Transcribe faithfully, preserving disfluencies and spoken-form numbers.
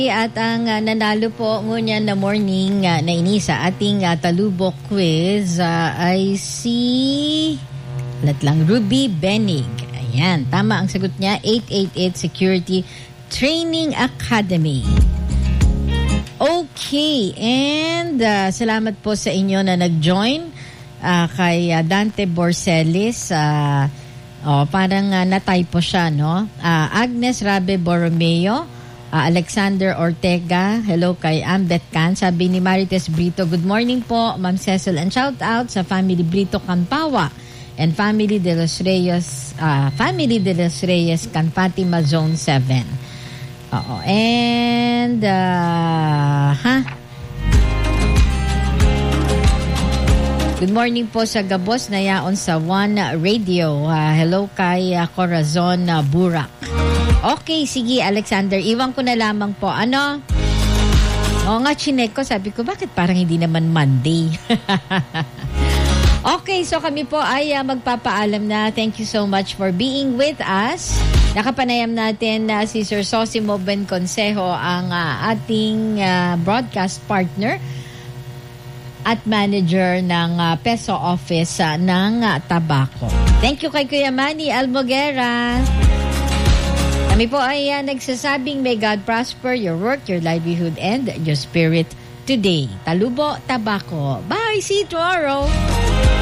At ang uh, nanalo po ngunyan na morning uh, na ini sa ating uh, talubok quiz uh, ay si lat lang Ruby Benig. Ayan, tama ang sagot niya, eight eighty-eight Security Training Academy. Okay, and uh, salamat po sa inyo na nag-join uh, kay uh, Dante Borselis. Uh, oh, parang uh, natypo siya, no? Uh, Agnes Rabe Borromeo, uh, Alexander Ortega, hello kay Ambet Can. Sabi ni Marites Brito, good morning po, Ma'am Cecil, and shout out sa family Brito Campawa and family de los Reyes, uh, family de los Reyes Can Fatima Zone seven. Oo. And, uh, ha? Good morning po sa Gabos na yaon sa One Radio. Uh, hello kay uh, Corazon uh, Burak. Okay, sige Alexander, iwan ko na lamang po. Ano? Oo nga, chinek ko. Sabi ko, bakit parang hindi naman Monday? Okay, so kami po ay uh, magpapaalam na. Thank you so much for being with us. Nakapanayam natin na uh, si Sir Sosimo Ben Consejo, ang uh, ating uh, broadcast partner at manager ng uh, Peso Office uh, ng uh, Tabaco. Thank you kay Kuya Manny Almoguera. Kami po ay uh, nagsasabing may God prosper your work, your livelihood, and your spirit today. Talubo, Tabaco. Bye! See you tomorrow!